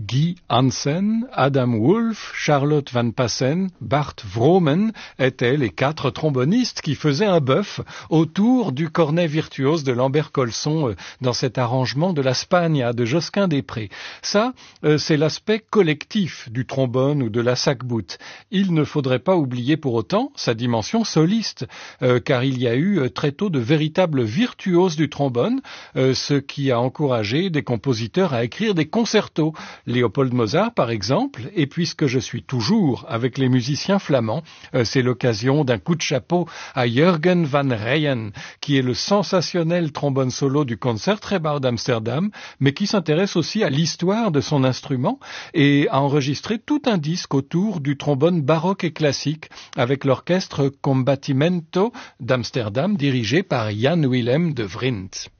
Guy Hansen, Adam Wolf, Charlotte Van Passen, Bart Vroomen étaient les 4 trombonistes qui faisaient un bœuf autour du cornet virtuose de Lambert Colson dans cet arrangement de la Spagna de Josquin des Prés. Ça, c'est l'aspect collectif du trombone ou de la sac-boute. Il ne faudrait pas oublier pour autant sa dimension soliste, car il y a eu très tôt de véritables virtuoses du trombone, ce qui a encouragé des compositeurs à écrire des concertos. Léopold Mozart, par exemple, et puisque je suis toujours avec les musiciens flamands, c'est l'occasion d'un coup de chapeau à Jürgen van Ryen, qui est le sensationnel trombone solo du Concertgebouw d'Amsterdam, mais qui s'intéresse aussi à l'histoire de son instrument et a enregistré tout un disque autour du trombone baroque et classique avec l'orchestre Combattimento d'Amsterdam dirigé par Jan Willem de Vriend.